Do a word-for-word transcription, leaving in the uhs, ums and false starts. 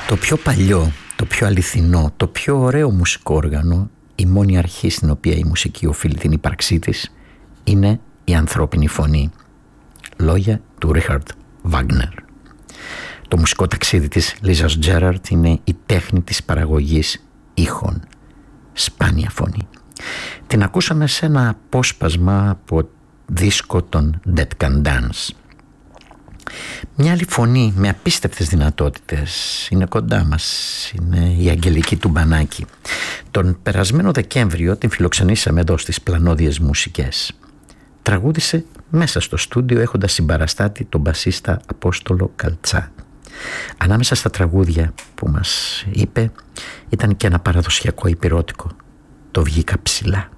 Το πιο παλιό, το πιο αληθινό, το πιο ωραίο μουσικό όργανο, η μόνη αρχή στην οποία η μουσική οφείλει την ύπαρξή της, είναι η ανθρώπινη φωνή. Λόγια του Ρίχαρντ Βάγκνερ. Το μουσικό ταξίδι της Λίζας Τζέραρντ είναι η τέχνη της παραγωγής ήχων. Σπάνια φωνή. Την ακούσαμε σε ένα απόσπασμα από δίσκο των Dead Can Dance. Μια άλλη φωνή με απίστευτες δυνατότητες είναι κοντά μας, είναι η Αγγελική Τουμπανάκη. Τον περασμένο Δεκέμβριο την φιλοξενήσαμε εδώ στις Πλανόδιες Μουσικές. Τραγούδισε μέσα στο στούντιο έχοντας συμπαραστάτη τον μπασίστα Απόστολο Καλτσά. Ανάμεσα στα τραγούδια που μας είπε ήταν και ένα παραδοσιακό υπηρώτικο, το «Βγήκα ψηλά».